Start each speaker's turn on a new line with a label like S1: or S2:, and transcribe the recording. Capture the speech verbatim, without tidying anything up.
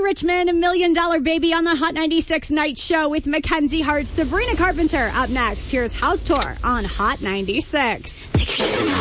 S1: Richmond, Million Dollar Baby on the Hot ninety-six Night Show with Mackenzie Hart, Sabrina Carpenter. Up next, here's House Tour on Hot ninety-six.